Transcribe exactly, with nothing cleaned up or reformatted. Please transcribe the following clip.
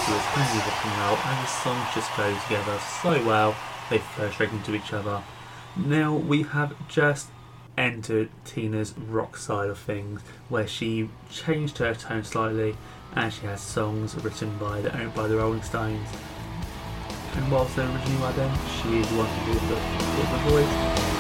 she was only rocking out, and the songs just go together so well. They flow straight into each other. Now we have just entered Tina's rock side of things, where she changed her tone slightly, and she has songs written by the by the Rolling Stones. And whilst they originally by them, she is the one who did the, did the voice.